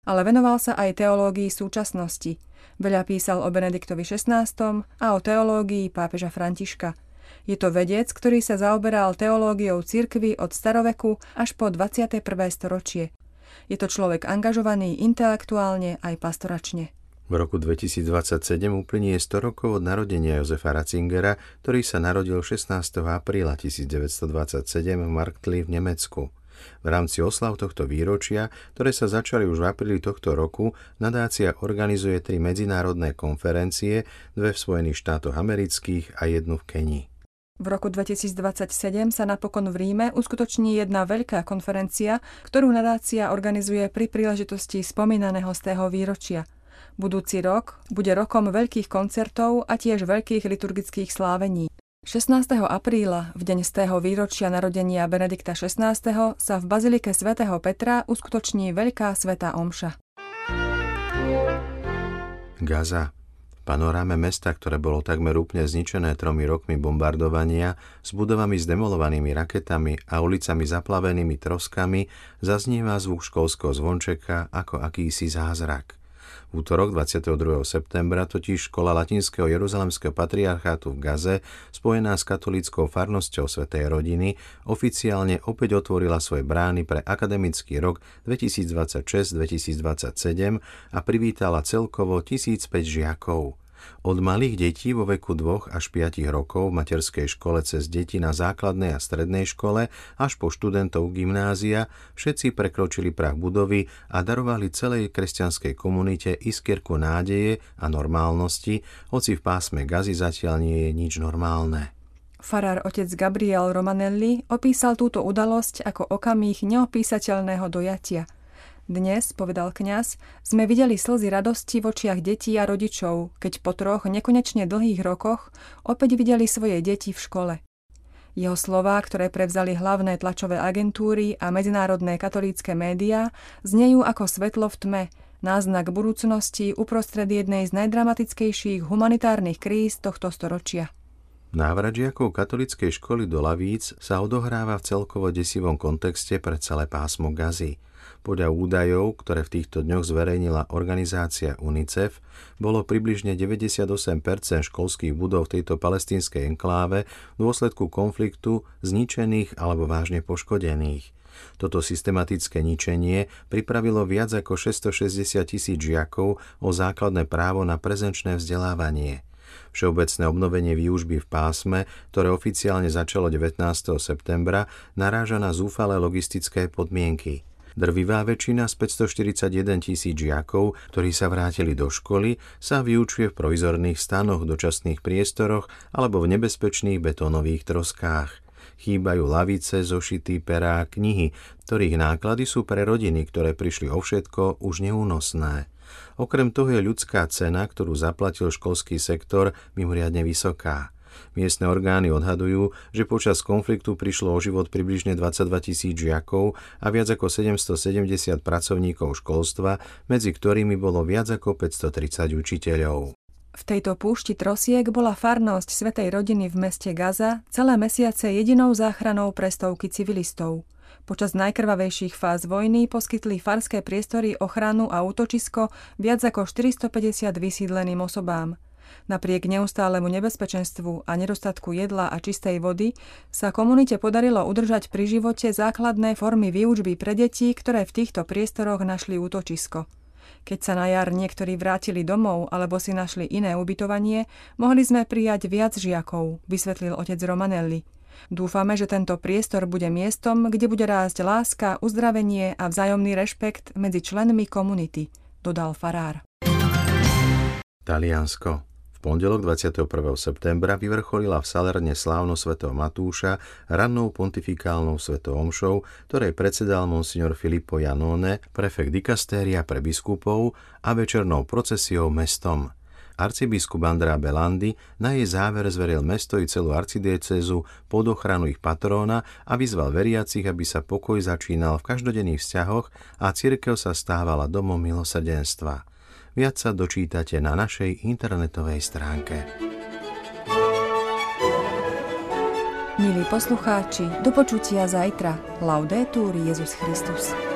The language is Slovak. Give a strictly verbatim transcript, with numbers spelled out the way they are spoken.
ale venoval sa aj teológii súčasnosti. Veľa písal o Benediktovi šestnástom a o teológii pápeža Františka. Je to vedec, ktorý sa zaoberal teológiou cirkvi od staroveku až po dvadsiate prvé storočie. Je to človek angažovaný intelektuálne aj pastoračne. V roku dvetisícdvadsaťsedem uplynie sto rokov od narodenia Josefa Ratzingera, ktorý sa narodil šestnásteho apríla tisícdeväťstodvadsaťsedem v Marktli v Nemecku. V rámci oslav tohto výročia, ktoré sa začali už v apríli tohto roku, nadácia organizuje tri medzinárodné konferencie, dve v Spojených štátoch amerických a jednu v Kenii. V roku dvetisícdvadsaťsedem sa napokon v Ríme uskutoční jedna veľká konferencia, ktorú nadácia organizuje pri príležitosti spomínaného stého výročia. Budúci rok bude rokom veľkých koncertov a tiež veľkých liturgických slávení. šestnásteho apríla, v deň stého výročia narodenia Benedikta šestnásteho, sa v bazilike svätého Petra uskutoční veľká svätá omša. Gaza. V panoráme mesta, ktoré bolo takmer úplne zničené tromi rokmi bombardovania, s budovami zdemolovanými raketami a ulicami zaplavenými troskami, zaznieva zvuk školského zvončeka ako akýsi zázrak. V útorok dvadsiateho druhého septembra totiž škola latinského jeruzalemského patriarchátu v Gaze, spojená s katolíckou farnosťou Svätej rodiny, oficiálne opäť otvorila svoje brány pre akademický rok dvetisícdvadsaťšesť dvetisícdvadsaťsedem a privítala celkovo tisícpäť žiakov. Od malých detí vo veku dvoch až piatich rokov v materskej škole cez deti na základnej a strednej škole až po študentov gymnázia všetci prekročili prah budovy a darovali celej kresťanskej komunite iskierku nádeje a normálnosti, hoci v pásme Gazy zatiaľ nie je nič normálne. Farár otec Gabriel Romanelli opísal túto udalosť ako okamih neopísateľného dojatia. Dnes, povedal kňaz, sme videli slzy radosti v očiach detí a rodičov, keď po troch nekonečne dlhých rokoch opäť videli svoje deti v škole. Jeho slová, ktoré prevzali hlavné tlačové agentúry a medzinárodné katolícke médiá, znejú ako svetlo v tme, náznak budúcnosti uprostred jednej z najdramatickejších humanitárnych kríz tohto storočia. Návrat žiakov katolíckej školy do Lavíc sa odohráva v celkovo desivom kontexte pre celé pásmo Gazy. Podľa údajov, ktoré v týchto dňoch zverejnila organizácia UNICEF, bolo približne deväťdesiatosem percent školských budov v tejto palestínskej enkláve v dôsledku konfliktu zničených alebo vážne poškodených. Toto systematické ničenie pripravilo viac ako šesťstošesťdesiat tisíc žiakov o základné právo na prezenčné vzdelávanie. Všeobecné obnovenie výučby v pásme, ktoré oficiálne začalo devätnásteho septembra, naráža na zúfalé logistické podmienky. Drvivá väčšina z päťstoštyridsaťjeden tisíc žiakov, ktorí sa vrátili do školy, sa vyučuje v provizorných stanoch, dočasných priestoroch alebo v nebezpečných betónových troskách. Chýbajú lavice, zošity, perá, knihy, ktorých náklady sú pre rodiny, ktoré prišli o všetko, už neúnosné. Okrem toho je ľudská cena, ktorú zaplatil školský sektor, mimoriadne vysoká. Miestne orgány odhadujú, že počas konfliktu prišlo o život približne dvadsaťdva tisíc žiakov a viac ako sedemstosedemdesiat pracovníkov školstva, medzi ktorými bolo viac ako päťstotridsať učiteľov. V tejto púšti trosiek bola farnosť Svätej rodiny v meste Gaza celé mesiace jedinou záchranou pre stovky civilistov. Počas najkrvavejších fáz vojny poskytli farské priestory ochranu a útočisko viac ako štyristopäťdesiat vysídleným osobám. Napriek neustálemu nebezpečenstvu a nedostatku jedla a čistej vody sa komunite podarilo udržať pri živote základné formy výučby pre deti, ktoré v týchto priestoroch našli útočisko. Keď sa na jar niektorí vrátili domov alebo si našli iné ubytovanie, mohli sme prijať viac žiakov, vysvetlil otec Romanelli. Dúfame, že tento priestor bude miestom, kde bude rásť láska, uzdravenie a vzájomný rešpekt medzi členmi komunity, dodal farár. Taliansko. V pondelok dvadsiateho prvého septembra vyvrcholila v Salerne slávnosť svätého Matúša rannou pontifikálnou svetou omšou, ktorej predsedal monsignor Filippo Janone, prefekt dikastéria pre biskupov, a večernou procesiou mestom. Arcibiskup Andrea Belandi na jej záver zveril mesto i celú arcidiecézu pod ochranu ich patróna a vyzval veriacich, aby sa pokoj začínal v každodenných vzťahoch a cirkev sa stávala domom milosrdenstva. Viac sa dočítate na našej internetovej stránke. Milí poslucháči, do počutia zajtra. Laudetur Jesus Christus.